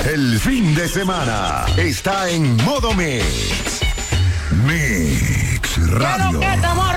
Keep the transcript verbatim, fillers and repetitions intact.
El fin de semana está en modo Mix. Mix Radio. ¿Qué es lo que,